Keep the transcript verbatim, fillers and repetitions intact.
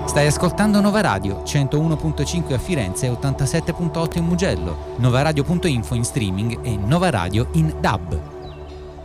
Stai ascoltando Nova Radio, centouno virgola cinque a Firenze e ottantasette virgola otto in Mugello, novaradio punto info in streaming e Nova Radio in D A B.